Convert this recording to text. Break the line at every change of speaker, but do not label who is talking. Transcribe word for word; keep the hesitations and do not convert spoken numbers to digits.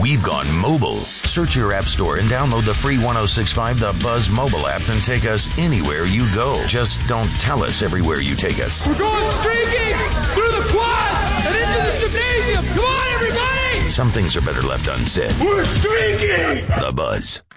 we've gone mobile. Search your app store and download the free one oh six point five The Buzz mobile app and take us anywhere you go. Just don't tell us everywhere you take us.
We're going streaking through the quad and into the gymnasium. Come on, everybody!
Some things are better left unsaid.
We're streaking!
The Buzz.